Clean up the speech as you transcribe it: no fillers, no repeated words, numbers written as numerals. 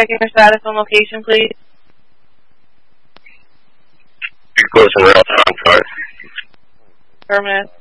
checking your status on location, please? You're close in real time, sorry. Affirmative.